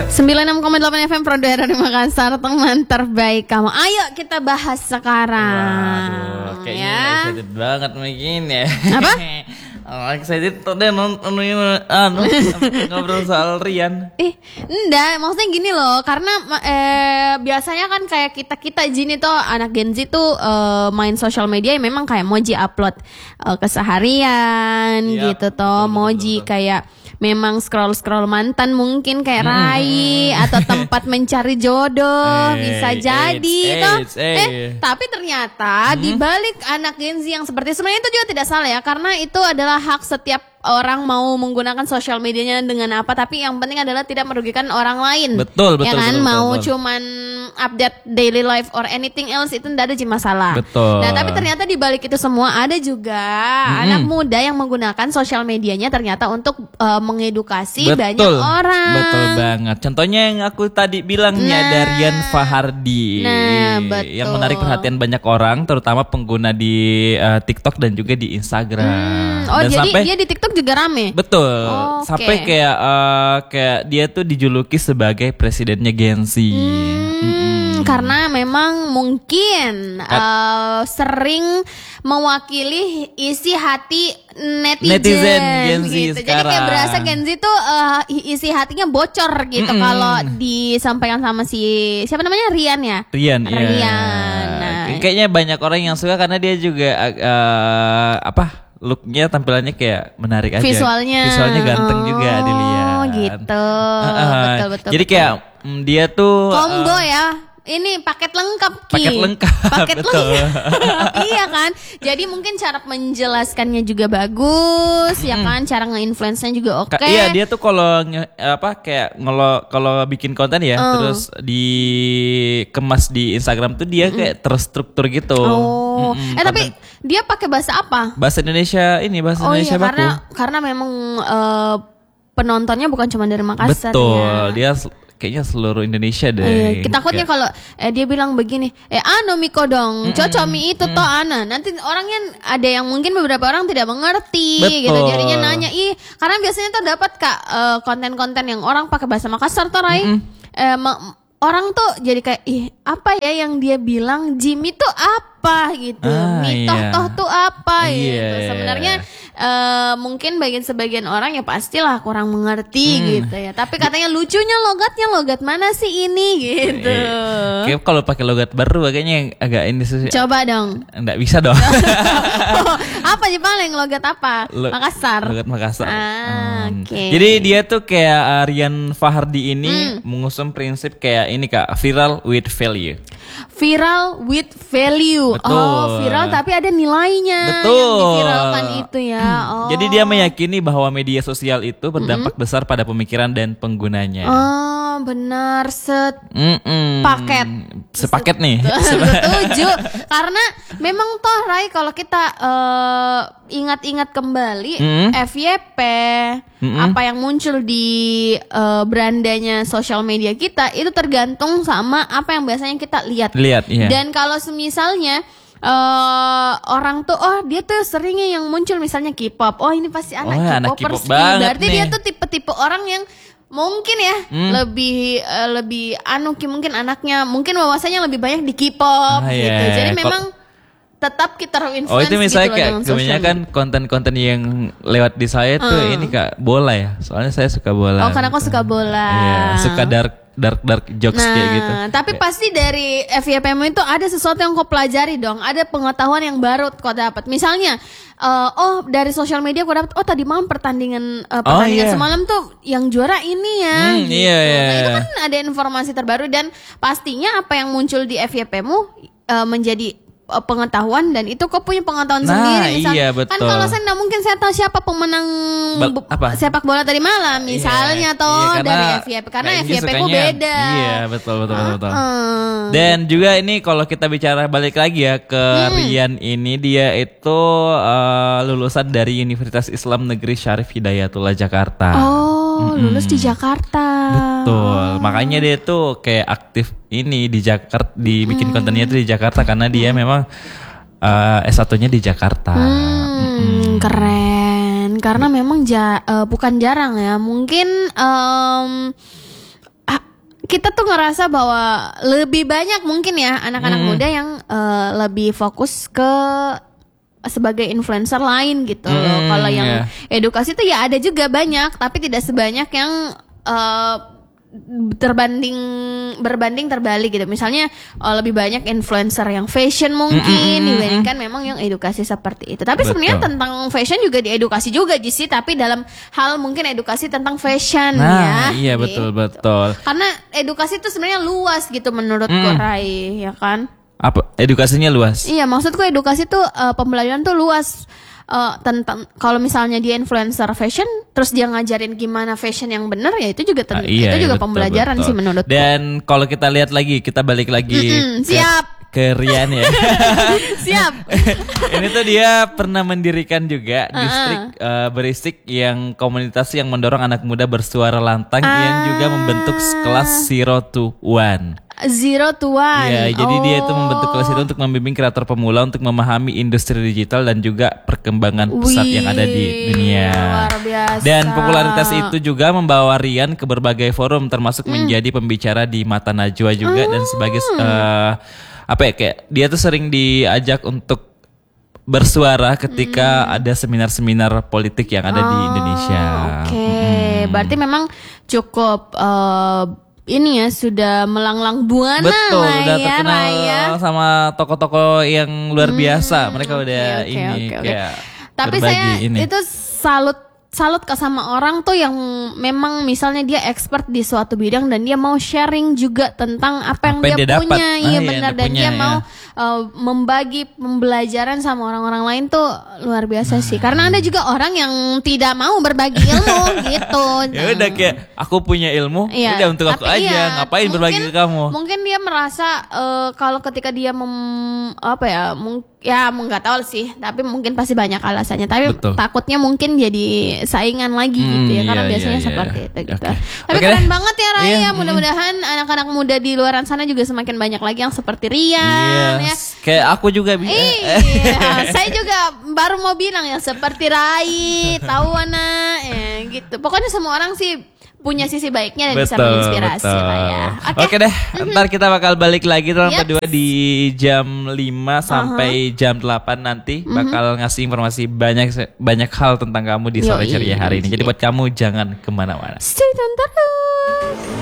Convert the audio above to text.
96,8 FM Produk dari Makassar, teman terbaik kamu. Ayo kita bahas sekarang. Waduh, kayaknya excited banget mungkin ya. Apa? Excited tuh deh ngobrol soal Rian. Enggak, maksudnya gini loh, karena biasanya kan kayak kita Jin itu anak Gen Z tuh main sosial media memang kayak moji upload keseharian gitu toh, moji kayak memang scroll mantan mungkin kayak Rai atau tempat mencari jodoh bisa jadi toh. Tapi ternyata di balik anak Gen Z yang seperti sebenarnya itu juga tidak salah ya, karena itu adalah hak setiap orang mau menggunakan sosial medianya dengan apa, tapi yang penting adalah tidak merugikan orang lain. Betul. Ya kan, betul, mau betul. cuman update daily life or anything else itu tidak ada masalah. Betul. Nah, tapi ternyata di balik itu semua ada juga anak muda yang menggunakan sosial medianya ternyata untuk mengedukasi banyak orang. Betul banget. Contohnya yang aku tadi bilangnya ada Rian Fahardi. Betul. Yang menarik perhatian banyak orang, terutama pengguna di TikTok dan juga di Instagram. Oh, dan jadi sampai, dia di TikTok juga rame? Betul. Okay. Sampai kayak dia tuh dijuluki sebagai presidennya Gen Z. Karena memang mungkin sering mewakili isi hati netizen Gen Z gitu. sekarang. Jadi kayak berasa Gen Z tuh isi hatinya bocor gitu kalau disampaikan sama siapa namanya, Rian ya? Rian. Nah, kayaknya banyak orang yang suka karena dia juga looknya, tampilannya kayak menarik aja. Visualnya ganteng juga dilihat. Oh gitu. Betul. Jadi kayak dia tuh combo ya. Ini paket lengkap Ki. Paket betul. lengkap. Iya kan. Jadi mungkin cara menjelaskannya juga bagus, ya kan. Cara nge-influence-nya juga oke. Iya, dia tuh kalau kalau bikin konten ya, terus dikemas di Instagram tuh dia kayak terstruktur gitu. Tapi dia pakai bahasa apa? Bahasa Indonesia Indonesia baku. Karena memang penontonnya bukan cuma dari Makassar. Betul, ya. dia kayaknya seluruh Indonesia deh. Kita takutnya kalau dia bilang begini, Miko dong, cocok mi itu toh ana. Nanti orangnya ada yang mungkin beberapa orang tidak mengerti. Betul. Gitu. Jadinya nanya, karena biasanya tuh dapat Kak konten-konten yang orang pakai bahasa Makassar tuh Rai. Orang tuh jadi kayak apa ya yang dia bilang, Jimmy tuh apa gitu, toh tuh apa gitu. Sebenarnya mungkin sebagian orang ya pastilah kurang mengerti gitu ya. Tapi katanya lucunya logat mana sih ini gitu. Kayak kalau pakai logat baru kayaknya agak ini sih. Coba dong. Nggak bisa dong. Apa sih paling logat apa? Makassar. Logat Makassar. Okay. Jadi dia tuh kayak Rian Fahardi ini mengusung prinsip kayak ini Kak, viral with value. Viral with value. Betul. Viral tapi ada nilainya. Betul. Yang diviralkan itu ya. Jadi dia meyakini bahwa media sosial itu berdampak besar pada pemikiran dan penggunanya. Benar, sepaket nih. Setuju. Karena memang toh Rai, kalau kita ingat-ingat kembali FYP, apa yang muncul di berandanya sosial media kita itu tergantung sama apa yang biasanya kita lihat. Iya. Dan kalau misalnya orang tuh dia tuh seringnya yang muncul misalnya K-pop. Ini pasti anak K-popers. Berarti dia tuh tipe-tipe orang yang mungkin ya lebih mungkin anaknya mungkin wawasannya lebih banyak di K-pop gitu. Jadi memang tetap kita influence itu misalnya gitu kayak kebanyakan konten-konten yang lewat di saya tuh ini Kak bola ya. Soalnya saya suka bola. Karena aku suka bola. Iya, suka dark jokes kayak gitu. Tapi pasti dari FYPmu itu ada sesuatu yang kau pelajari dong. Ada pengetahuan yang baru kau dapat. Misalnya, dari sosial media kau dapat, tadi malam pertandingan semalam tuh yang juara ini ya. Gitu. Nah, itu kan ada informasi terbaru dan pastinya apa yang muncul di FYPmu menjadi pengetahuan dan itu kok punya pengetahuan sendiri. Iya, betul. Kan kalau saya nggak mungkin saya tahu siapa pemenang sepak bola tadi malam misalnya dari FYP karena FYP ku beda. Iya, betul. Dan juga ini kalau kita bicara balik lagi ya ke Rian ini, dia itu lulusan dari Universitas Islam Negeri Syarif Hidayatullah Jakarta. Lulus di Jakarta. Betul. Makanya dia tuh kayak aktif ini di Jakarta, dibikin kontennya itu di Jakarta karena dia memang S1-nya di Jakarta. Keren. Karena memang bukan jarang ya. Mungkin kita tuh ngerasa bahwa lebih banyak mungkin ya anak-anak muda yang lebih fokus ke sebagai influencer lain gitu loh. Kalau yang edukasi tuh ya ada juga banyak, tapi tidak sebanyak yang berbanding terbalik gitu. Misalnya lebih banyak influencer yang fashion mungkin dibandingkan memang yang edukasi seperti itu. Tapi sebenarnya tentang fashion juga diedukasi juga sih, tapi dalam hal mungkin edukasi tentang fashion ya. Iya gitu. betul. Karena edukasi itu sebenarnya luas gitu menurutku Rai, ya kan? Apa edukasinya luas? Iya, maksudku edukasi tuh pembelajaran tuh luas. Tentang kalau misalnya dia influencer fashion terus dia ngajarin gimana fashion yang benar ya itu juga itu juga pembelajaran sih menurutku. Dan kalau kita lihat lagi, kita balik lagi siap ke Rian ya. Siap. Ini tuh dia pernah mendirikan juga distrik berisik yang komunitas yang mendorong anak muda bersuara lantang yang juga membentuk kelas 0 to 1. 0 to 1. Ya, jadi dia itu membentuk kelas itu untuk membimbing kreator pemula untuk memahami industri digital dan juga perkembangan pesat yang ada di dunia. Luar biasa. Dan popularitas itu juga membawa Rian ke berbagai forum termasuk menjadi pembicara di Mata Najwa juga dan sebagai kayak dia tuh sering diajak untuk bersuara ketika ada seminar-seminar politik yang ada di Indonesia. Oke. Berarti memang cukup ini ya sudah melanglang buana. Betul, lah udah ya, terkenal Raya. sama tokoh-tokoh yang luar biasa. Mereka udah kayak tapi saya itu salut ke sama orang tuh yang memang misalnya dia expert di suatu bidang dan dia mau sharing juga tentang apa yang dia punya. Iya benar, dan dia mau membagi pembelajaran sama orang-orang lain tuh luar biasa sih. Karena ada juga orang yang tidak mau berbagi ilmu gitu. Ya udah kayak aku punya ilmu, udah untuk aku aja, ngapain berbagi ke kamu? Mungkin dia merasa kalau ketika dia nggak tahu sih, tapi mungkin pasti banyak alasannya. Tapi takutnya mungkin jadi saingan lagi gitu ya, karena biasanya seperti itu gitu. Tapi keren banget ya Raya. Mudah-mudahan anak-anak muda di luar sana juga semakin banyak lagi yang seperti Rian ya. Kayak aku juga Iya, saya juga baru mau bilang ya seperti Rai, tahu anak gitu. Pokoknya semua orang sih punya sisi baiknya dan bisa menginspirasi lah ya. Oke deh, ntar kita bakal balik lagi dalam kedua di jam 5 sampai jam 8 nanti bakal ngasih informasi banyak hal tentang kamu di sore ceria hari ini. Jadi buat kamu jangan kemana-mana. Stay tune terus.